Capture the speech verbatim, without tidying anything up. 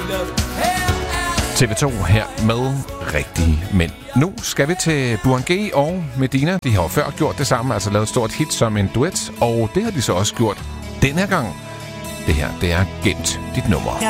T V to her med Rigtige Mænd. Nu skal vi til Burhan G og Medina. De har jo før gjort det samme, altså lavet et stort hit som en duet, og det har de så også gjort den her gang. Det her, det er Gemt dit nummer.